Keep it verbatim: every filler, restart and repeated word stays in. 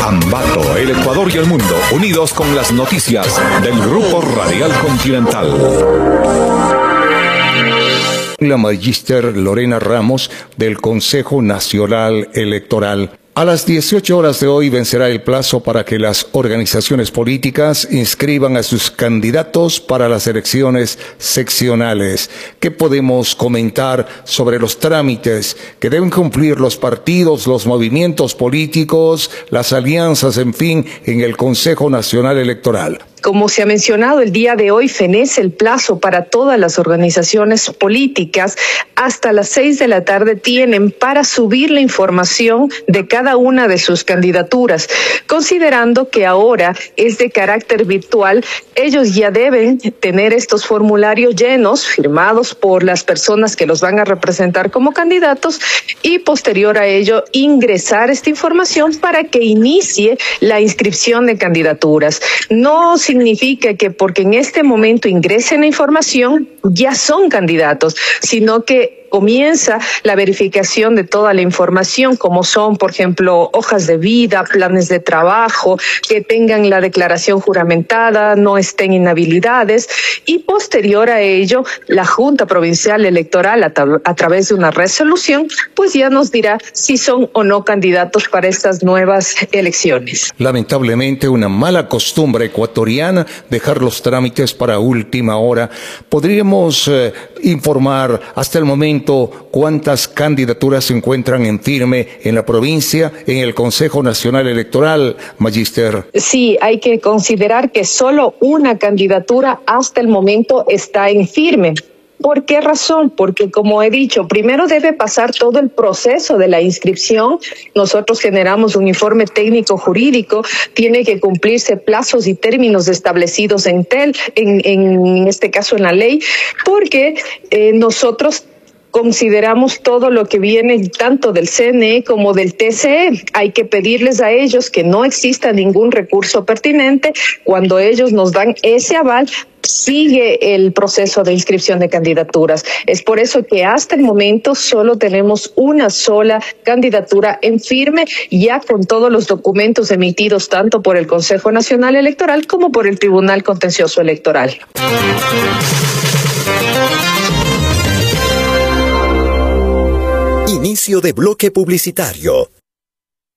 Ambato, el Ecuador y el mundo, unidos con las noticias del Grupo Radial Continental. La magíster Lorena Ramos del Consejo Nacional Electoral. A las dieciocho horas de hoy vencerá el plazo para que las organizaciones políticas inscriban a sus candidatos para las elecciones seccionales. ¿Qué podemos comentar sobre los trámites que deben cumplir los partidos, los movimientos políticos, las alianzas, en fin, en el Consejo Nacional Electoral? Como se ha mencionado, el día de hoy fenece el plazo para todas las organizaciones políticas. Hasta las seis de la tarde tienen para subir la información de cada una de sus candidaturas. Considerando que ahora es de carácter virtual, ellos ya deben tener estos formularios llenos, firmados por las personas que los van a representar como candidatos, y posterior a ello ingresar esta información para que inicie la inscripción de candidaturas. No significa que porque en este momento ingresen la información ya son candidatos, sino que comienza la verificación de toda la información, como son, por ejemplo, hojas de vida, planes de trabajo, que tengan la declaración juramentada, no estén inhabilidades, y posterior a ello, la Junta Provincial Electoral, a, a través de una resolución, pues ya nos dirá si son o no candidatos para estas nuevas elecciones. Lamentablemente, una mala costumbre ecuatoriana dejar los trámites para última hora. ¿Podríamos eh, informar hasta el momento cuántas candidaturas se encuentran en firme en la provincia, en el Consejo Nacional Electoral, magíster? Sí, hay que considerar que solo una candidatura hasta el momento está en firme. ¿Por qué razón? Porque, como he dicho, primero debe pasar todo el proceso de la inscripción. Nosotros generamos un informe técnico jurídico, tiene que cumplirse plazos y términos establecidos en TEL, en, en este caso en la ley, porque eh, nosotros consideramos todo lo que viene tanto del C N E como del T C E. Hay que pedirles a ellos que no exista ningún recurso pertinente. Cuando ellos nos dan ese aval, sigue el proceso de inscripción de candidaturas. Es por eso que hasta el momento solo tenemos una sola candidatura en firme, ya con todos los documentos emitidos tanto por el Consejo Nacional Electoral como por el Tribunal Contencioso Electoral. Inicio de bloque publicitario.